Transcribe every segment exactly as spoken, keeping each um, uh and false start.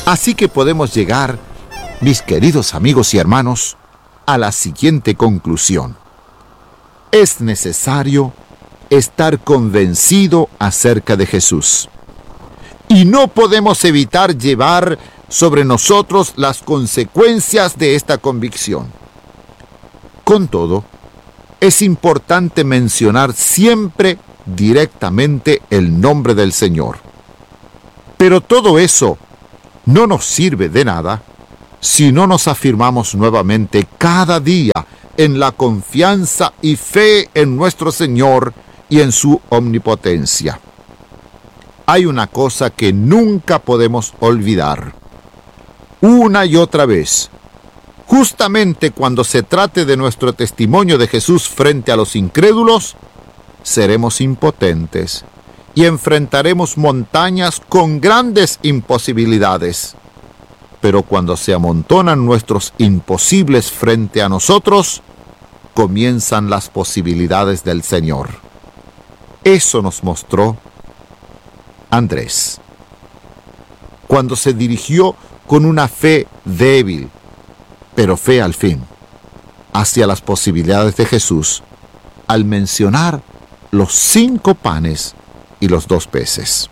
Así que podemos llegar, mis queridos amigos y hermanos, a la siguiente conclusión. Es necesario estar convencido acerca de Jesús. Y no podemos evitar llevar sobre nosotros las consecuencias de esta convicción. Con todo, es importante mencionar siempre directamente el nombre del Señor. Pero todo eso no nos sirve de nada si no nos afirmamos nuevamente cada día en la confianza y fe en nuestro Señor y en su omnipotencia. Hay una cosa que nunca podemos olvidar. Una y otra vez, justamente cuando se trate de nuestro testimonio de Jesús frente a los incrédulos, seremos impotentes y enfrentaremos montañas con grandes imposibilidades. Pero cuando se amontonan nuestros imposibles frente a nosotros, comienzan las posibilidades del Señor. Eso nos mostró Andrés, cuando se dirigió con una fe débil, pero fe al fin, hacia las posibilidades de Jesús, al mencionar los cinco panes y los dos peces.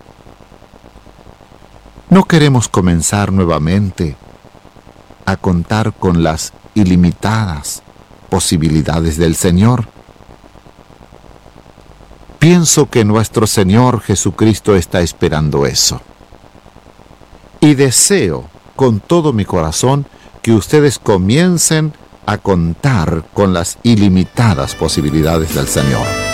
No queremos comenzar nuevamente a contar con las ilimitadas posibilidades del Señor. Pienso que nuestro Señor Jesucristo está esperando eso. Y deseo con todo mi corazón que ustedes comiencen a contar con las ilimitadas posibilidades del Señor.